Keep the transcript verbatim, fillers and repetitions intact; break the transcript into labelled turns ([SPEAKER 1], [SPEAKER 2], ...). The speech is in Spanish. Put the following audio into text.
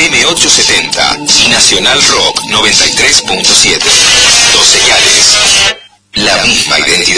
[SPEAKER 1] A M ochocientos setenta y Nacional Rock noventa y tres punto siete. Dos señales, la misma identidad.